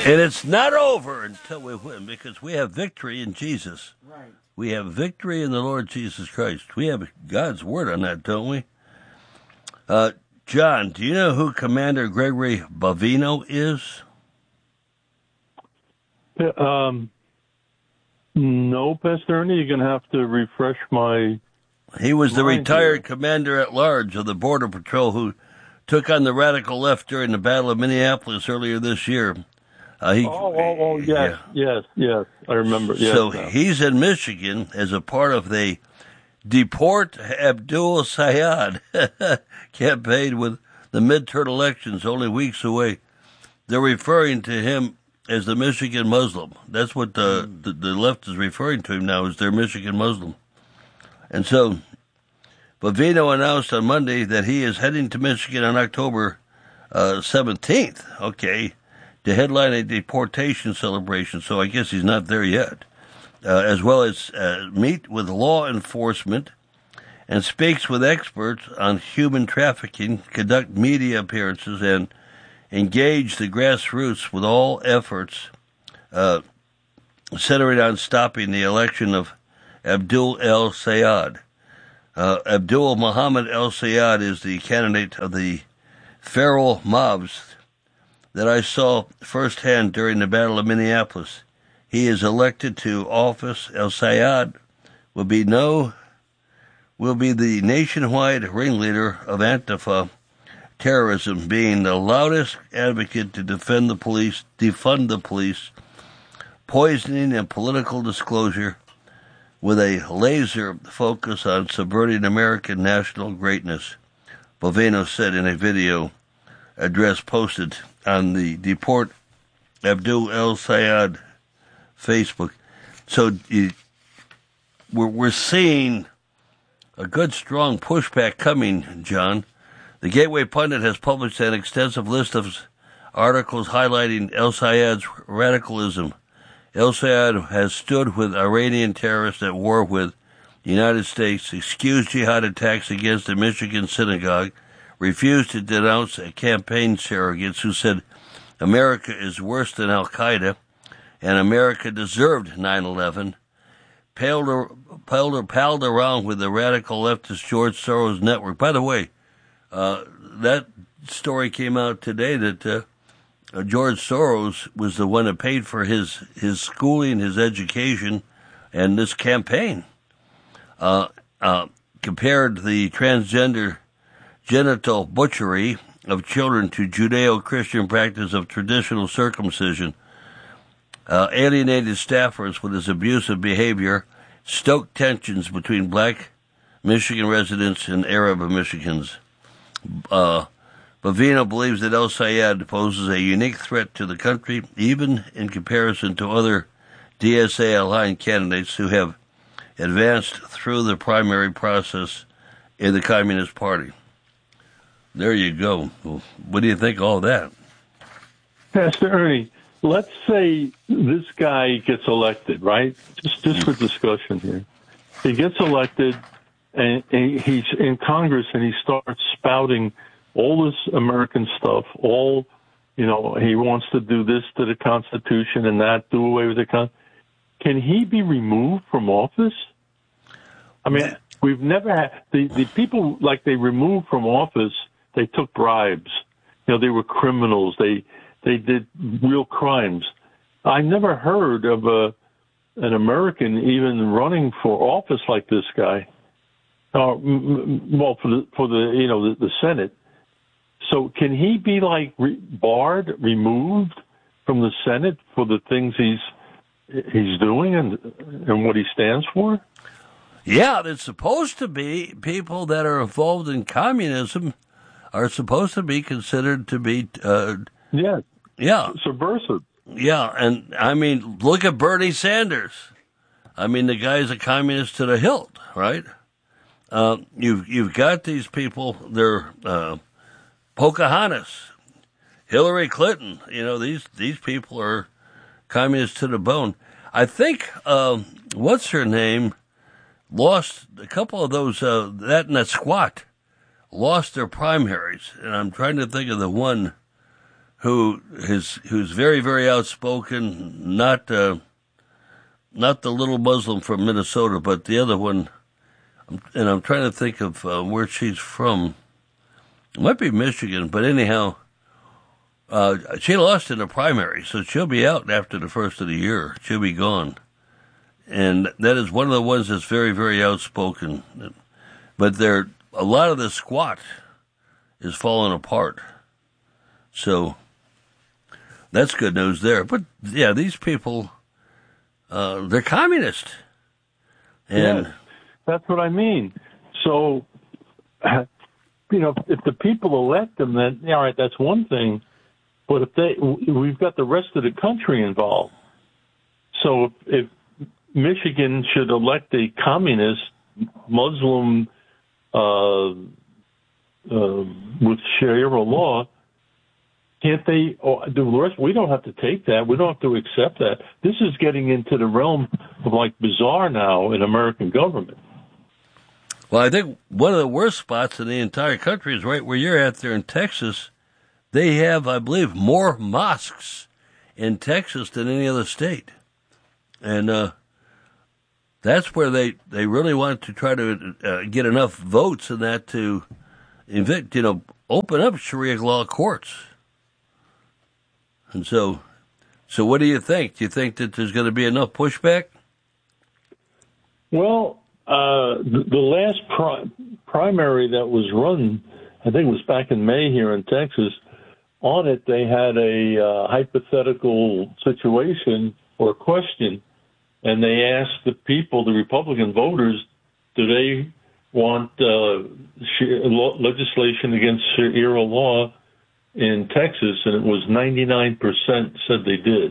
And it's not over until we win, because we have victory in Jesus. Right. We have victory in the Lord Jesus Christ. We have God's word on that, don't we? John, do you know who Commander Gregory Bovino is? No, Pastor Ernie, you're going to have to refresh my... He was the retired commander-at-large of the Border Patrol who took on the radical left during the Battle of Minneapolis earlier this year. Yes, I remember. Yes, so he's in Michigan as a part of the Deport Abdul Sayed campaign with the midterm elections only weeks away. They're referring to him as the Michigan Muslim. That's what the left is referring to him now, as their Michigan Muslim. And so Bovino announced on Monday that he is heading to Michigan on October 17th, to headline a deportation celebration. So I guess he's not there yet. As well as meet with law enforcement and speaks with experts on human trafficking, conduct media appearances, and engage the grassroots with all efforts centering on stopping the election of Abdul el-Sayed. Abdul Muhammad el-Sayed is the candidate of the feral mobs that I saw firsthand during the Battle of Minneapolis. He is elected to office. El-Sayed will be the nationwide ringleader of Antifa terrorism, being the loudest advocate to defund the police, poisoning and political disclosure, with a laser focus on subverting American national greatness, Bovino said in a video address posted on the Deport Abdul el-Sayed Facebook. So we're seeing a good, strong pushback coming, John. The Gateway Pundit has published an extensive list of articles highlighting el-Sayed's radicalism. El-Sayed has stood with Iranian terrorists at war with the United States, excused jihad attacks against a Michigan synagogue, refused to denounce a campaign surrogates who said America is worse than Al-Qaeda and America deserved 9/11, palled around with the radical leftist George Soros network. By the way, that story came out today that George Soros was the one that paid for his schooling, his education, and this campaign. Compared the transgender genital butchery of children to Judeo-Christian practice of traditional circumcision, alienated staffers with his abusive behavior, stoked tensions between black Michigan residents and Arab Michigans. Bovino believes that el-Sayed poses a unique threat to the country, even in comparison to other DSA-aligned candidates who have advanced through the primary process in the Communist Party. There you go. What do you think of all that? Pastor Ernie, let's say this guy gets elected, right? Just for discussion here. He gets elected, and he's in Congress, and he starts spouting all this American stuff, he wants to do this to the Constitution and that, do away with the Constitution. Can he be removed from office? I mean, we've never had, the people, like, they removed from office, they took bribes. They were criminals. They did real crimes. I never heard of an American even running for office like this guy. For the Senate. So can he be removed from the Senate for the things he's doing and what he stands for? Yeah, it's supposed to be people that are involved in communism are supposed to be considered to be subversive. Yeah, and I mean, look at Bernie Sanders. I mean, the guy's a communist to the hilt, right? You've got these people. They're Pocahontas, Hillary Clinton. These people are communists to the bone. I think what's her name lost a couple of those. That and that squat lost their primaries, and I'm trying to think of the one who's very, very outspoken, not the little Muslim from Minnesota, but the other one, and I'm trying to think of where she's from. It might be Michigan, but anyhow, she lost in the primary, so she'll be out after the first of the year. She'll be gone. And that is one of the ones that's very, very outspoken. But a lot of the squat is falling apart. So that's good news there. But yeah, these people, they're communist. And yes, that's what I mean. So, if the people elect them, then all right, that's one thing. But we've got the rest of the country involved. So if Michigan should elect a communist Muslim with Sharia law, can't they? The rest, we don't have to take that. We don't have to accept that. This is getting into the realm of like bizarre now in American government. Well, I think one of the worst spots in the entire country is right where you're at there in Texas. They have, I believe, more mosques in Texas than any other state. And that's where they really want to try to get enough votes in that to open up Sharia law courts. And so what do you think? Do you think that there's going to be enough pushback? Well, the last primary that was run, I think it was back in May here in Texas. On it, they had a hypothetical situation or question, and they asked the people, the Republican voters, do they want legislation against Sharia law in Texas? And it was 99% said they did.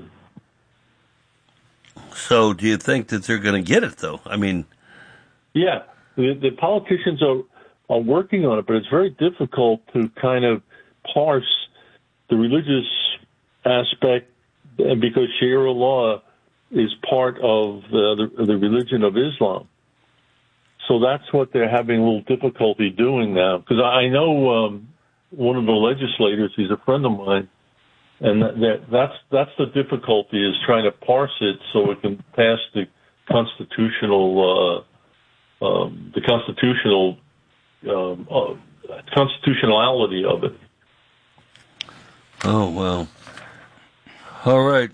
So do you think that they're going to get it, though? I mean... Yeah, the politicians are working on it, but it's very difficult to kind of parse the religious aspect because Sharia law is part of the religion of Islam. So that's what they're having a little difficulty doing now. Because I know one of the legislators, he's a friend of mine, and that's the difficulty is trying to parse it so it can pass the constitutionality of it. Oh well. All right.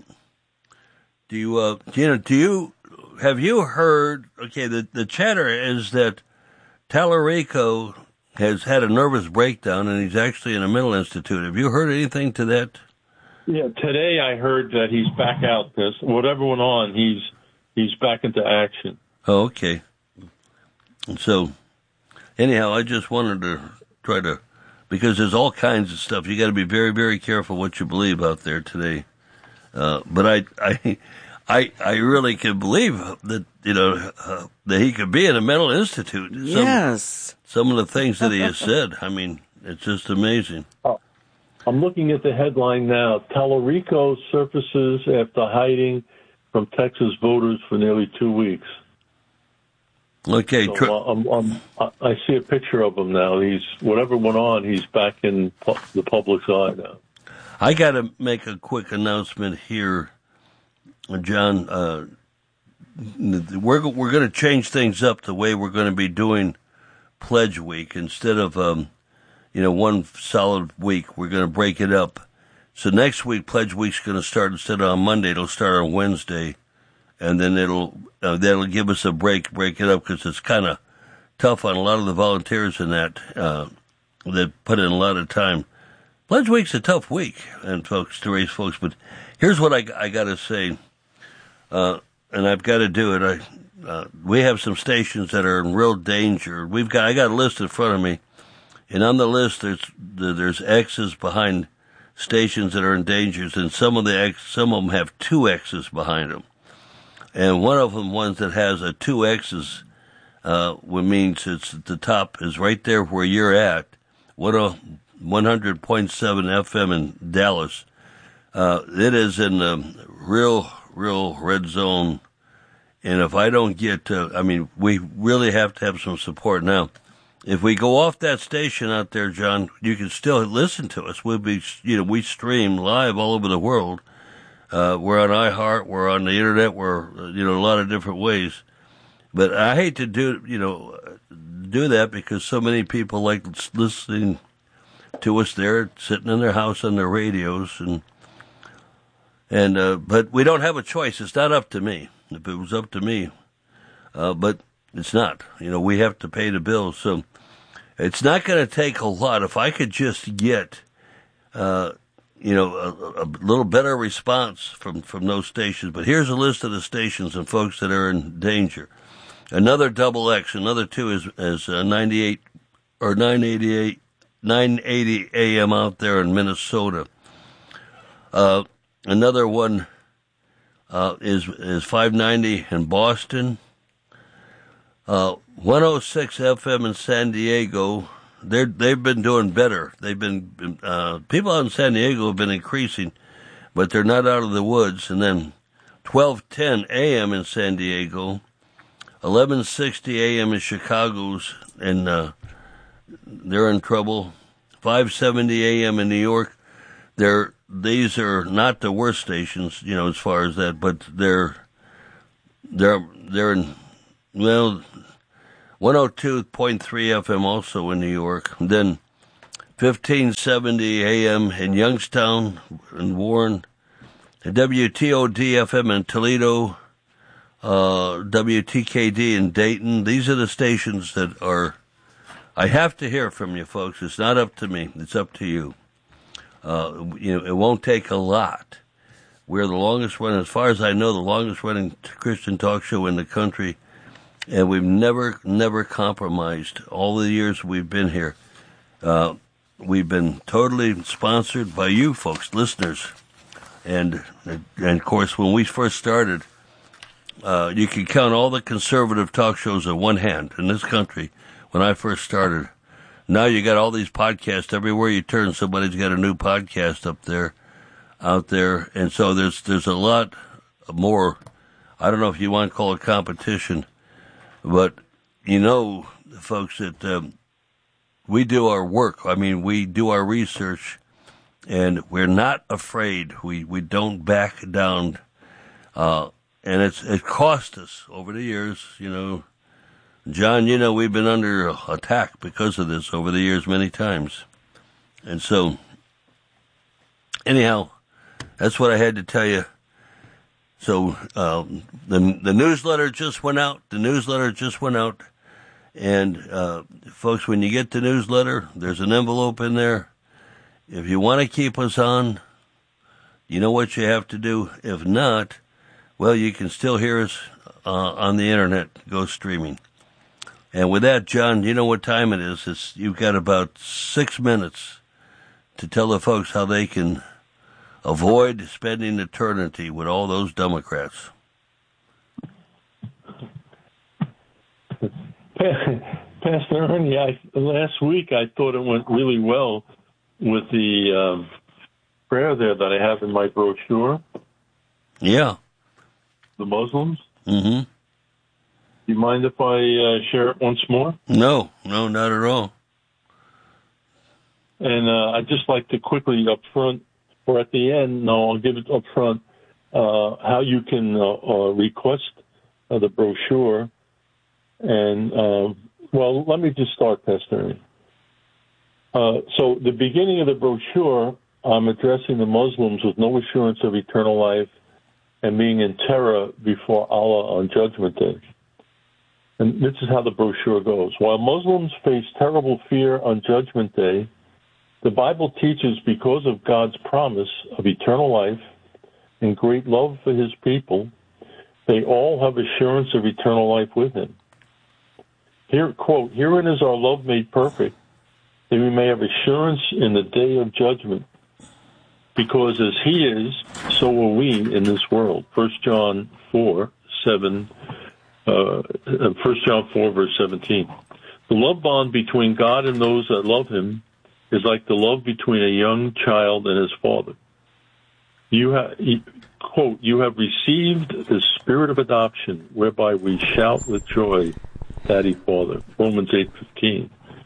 Have you heard? Okay, the chatter is that Tallarico has had a nervous breakdown and he's actually in a mental institute. Have you heard anything to that? Yeah, today I heard that he's back out. Because whatever went on, he's back into action. Oh, okay. So, anyhow, I just wanted to try to, because there's all kinds of stuff. You got to be very, very careful what you believe out there today. But I really can believe that that he could be in a mental institute. Yes. Some of the things that he has said. I mean, it's just amazing. I'm looking at the headline now. Tallarico surfaces after hiding from Texas voters for nearly 2 weeks. Okay. So, I see a picture of him now. Whatever went on, he's back in the public's eye now. I got to make a quick announcement here, John. We're going to change things up the way we're going to be doing Pledge Week. Instead of one solid week, we're going to break it up. So next week, Pledge Week's going to start instead of on Monday. It'll start on Wednesday, and then that'll give us a break it up because it's kind of tough on a lot of the volunteers in that put in a lot of time. Pledge Week's a tough week, and folks, to raise folks. But here's what I got to say, and I've got to do it. We have some stations that are in real danger. I got a list in front of me, and on the list there's X's behind stations that are in danger, and some of them have 2 X's behind them, and one of them ones that has a 2 X's, which means it's at the top is right there where you're at. 100.7 FM in Dallas. It is in the real red zone. And if I don't get we really have to have some support. Now, if we go off that station out there, John, you can still listen to us. We'll be, we stream live all over the world. We're on iHeart, we're on the internet, we're, a lot of different ways. But I hate to do that because so many people like listening to us there, sitting in their house on their radios, but we don't have a choice. It's not up to me. If it was up to me, but it's not. We have to pay the bills, so it's not going to take a lot. If I could just get, a little better response from those stations. But here's a list of the stations and folks that are in danger. Another double X, another 2 is 98 or 980 AM out there in Minnesota. Another one is 590 in Boston. 106 FM in San Diego. They've been doing better. They've been people out in San Diego have been increasing, but they're not out of the woods. And then 1210 AM in San Diego, 1160 AM in Chicago's, and they're in trouble. 570 AM in New York. These are not the worst stations, as far as that, but they're in 102.3 FM also in New York. And then 1570 AM in Youngstown and Warren, WTOD FM in Toledo, WTKD in Dayton. These are the stations that are. I have to hear from you, folks. It's not up to me. It's up to you. It won't take a lot. We're the longest running, as far as I know, the longest running Christian talk show in the country. And we've never compromised all the years we've been here. We've been totally sponsored by you folks, listeners. And of course, when we first started, you can count all the conservative talk shows on one hand in this country when I first started. Now you got all these podcasts. Everywhere you turn, somebody's got a new podcast out there. And so there's a lot more, I don't know if you want to call it competition, but folks, that we do our work. I mean, we do our research, and we're not afraid. We don't back down, and it cost us over the years. John, we've been under attack because of this over the years many times, and so anyhow, that's what I had to tell you. So the newsletter just went out. And folks, when you get the newsletter, there's an envelope in there. If you want to keep us on, you know what you have to do. If not, well, you can still hear us on the internet. Go streaming. And with that, John, you know what time it is. You've got about 6 minutes to tell the folks how they can avoid spending eternity with all those Democrats. Pastor Ernie, last week I thought it went really well with the prayer there that I have in my brochure. Yeah. The Muslims. Mm-hmm. Do you mind if I share it once more? No, not at all. And I'd just like to quickly up front, or at the end, I'll give it up front, how you can request the brochure. And, let me just start, Pastor. So the beginning of the brochure, I'm addressing the Muslims with no assurance of eternal life and being in terror before Allah on Judgment Day. And this is how the brochure goes. While Muslims face terrible fear on Judgment Day, the Bible teaches because of God's promise of eternal life and great love for his people, they all have assurance of eternal life with him. Here, quote, "Herein is our love made perfect, that we may have assurance in the day of judgment. Because as he is, so are we in this world." 1 John 4, verse 17. The love bond between God and those that love him is like the love between a young child and his father. Quote, "You have received the spirit of adoption, whereby we shout with joy, Daddy, Father." Romans 8:15.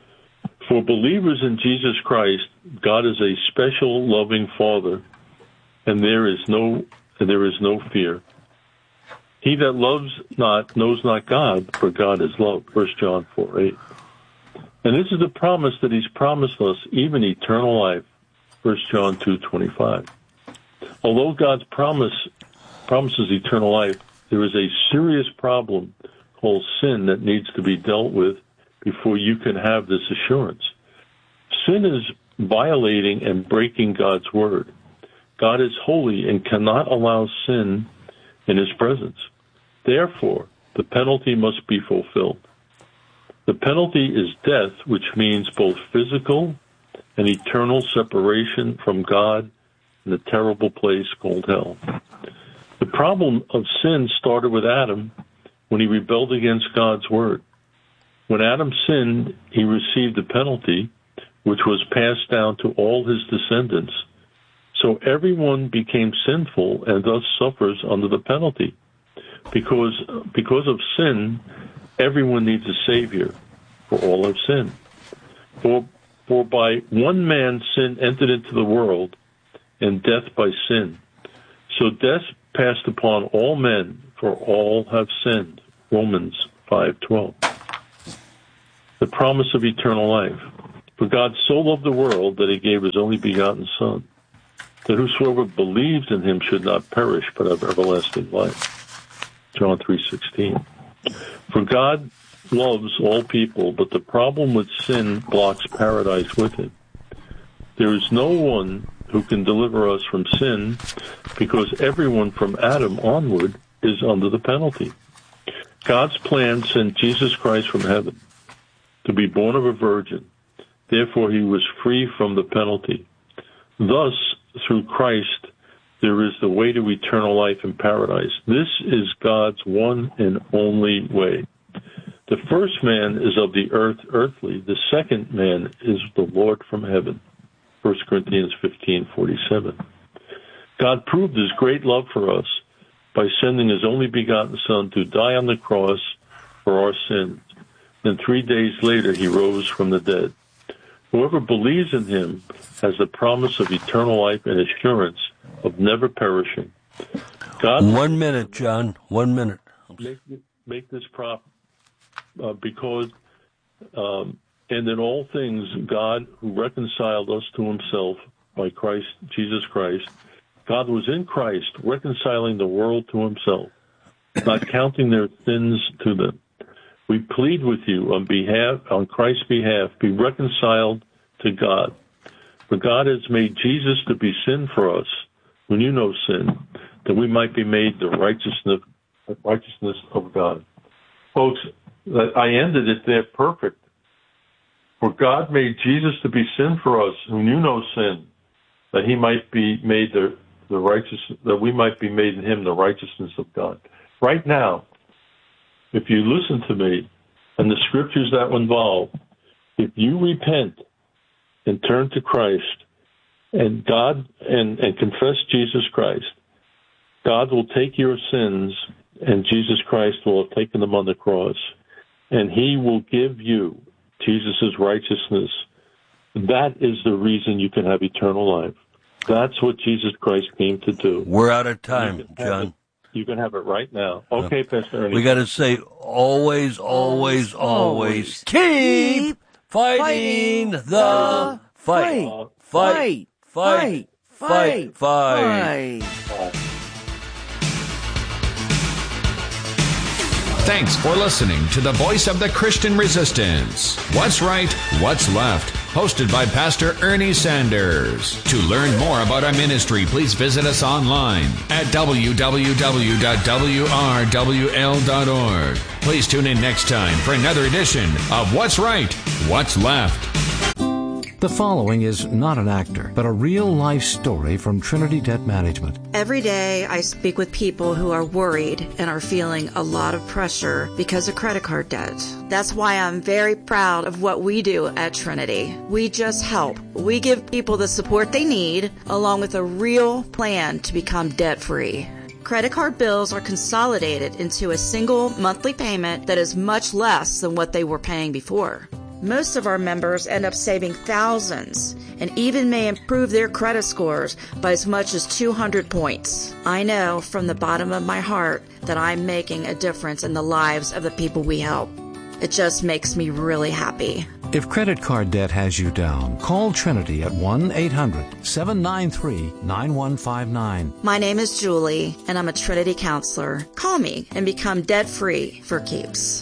For believers in Jesus Christ, God is a special, loving Father, and there is no fear. He that loves not knows not God, for God is love. 1 John 4:8. And this is the promise that he's promised us, even eternal life. 1 John 2:25. Although God's promises eternal life, there is a serious problem called sin that needs to be dealt with before you can have this assurance. Sin is violating and breaking God's word. God is holy and cannot allow sin in his presence. Therefore, the penalty must be fulfilled. The penalty is death, which means both physical and eternal separation from God in the terrible place called hell. The problem of sin started with Adam when he rebelled against God's word. When Adam sinned, he received the penalty, which was passed down to all his descendants. So everyone became sinful and thus suffers under the penalty. Because of sin, everyone needs a Savior, for all have sinned. For by one man sin entered into the world, and death by sin. So death passed upon all men, for all have sinned. Romans 5:12. The promise of eternal life. For God so loved the world that he gave his only begotten Son, that whosoever believes in him should not perish, but have everlasting life. John 3:16. For God loves all people, but the problem with sin blocks paradise with him. There is no one who can deliver us from sin, because everyone from Adam onward is under the penalty. God's plan sent Jesus Christ from heaven to be born of a virgin. Therefore, he was free from the penalty. Thus, through Christ, there is the way to eternal life in paradise. This is God's one and only way. The first man is of the earth, earthly. The second man is the Lord from heaven. 1 Corinthians 15:47. God proved his great love for us by sending his only begotten Son to die on the cross for our sins. And 3 days later, he rose from the dead. Whoever believes in him has the promise of eternal life and assurance of never perishing. God, 1 minute, John. 1 minute. Make this because and in all things, God, who reconciled us to himself by Christ, Jesus Christ, God was in Christ reconciling the world to himself, not counting their sins to them. We plead with you on Christ's behalf, be reconciled to God. For God has made Jesus to be sin for us, who knew no sin, that we might be made the righteousness of God. Folks, I ended it there perfect. For God made Jesus to be sin for us, who knew no sin, that he might be made that we might be made in him the righteousness of God. Right now, if you listen to me and the scriptures that involve, if you repent and turn to Christ and God and confess Jesus Christ, God will take your sins, and Jesus Christ will have taken them on the cross, and he will give you Jesus' righteousness. That is the reason you can have eternal life. That's what Jesus Christ came to do. We're out of time, John. You can have it right now. Okay, Pastor Ernie. We got to say always, always, always keep fighting the fight. Fight, fight, fight, fight. Thanks for listening to the Voice of the Christian Resistance. What's Right, What's Left? Hosted by Pastor Ernie Sanders. To learn more about our ministry, please visit us online at www.wrwl.org. Please tune in next time for another edition of What's Right, What's Left. The following is not an actor, but a real-life story from Trinity Debt Management. Every day I speak with people who are worried and are feeling a lot of pressure because of credit card debt. That's why I'm very proud of what we do at Trinity. We just help. We give people the support they need, along with a real plan to become debt-free. Credit card bills are consolidated into a single monthly payment that is much less than what they were paying before. Most of our members end up saving thousands and even may improve their credit scores by as much as 200 points. I know from the bottom of my heart that I'm making a difference in the lives of the people we help. It just makes me really happy. If credit card debt has you down, call Trinity at 1-800-793-9159. My name is Julie, and I'm a Trinity counselor. Call me and become debt-free for keeps.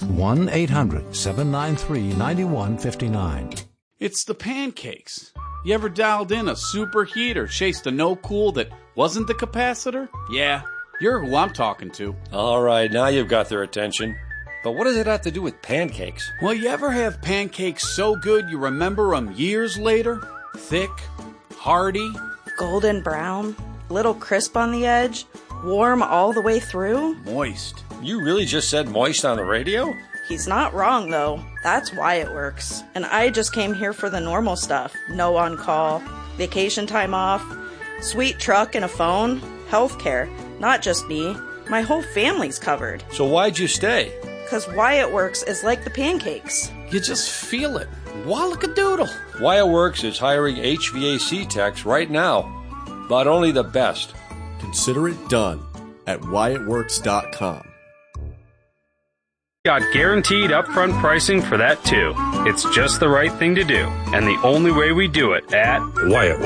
1-800-793-9159. It's the pancakes. You ever dialed in a superheat or chased a no-cool that wasn't the capacitor? Yeah, you're who I'm talking to. All right, now you've got their attention. But what does it have to do with pancakes? Well, you ever have pancakes so good you remember them years later? Thick, hearty, golden brown, little crisp on the edge, warm all the way through. Moist. You really just said moist on the radio? He's not wrong, though. That's why it works. And I just came here for the normal stuff. No on-call, vacation time off, sweet truck and a phone, healthcare. Not just me. My whole family's covered. So why'd you stay? Because Wyatt Works is like the pancakes. You just feel it. Wallakadoodle. Wyatt Works is hiring HVAC techs right now, but only the best. Consider it done at WyattWorks.com. Got guaranteed upfront pricing for that too. It's just the right thing to do, and the only way we do it at Wyatt.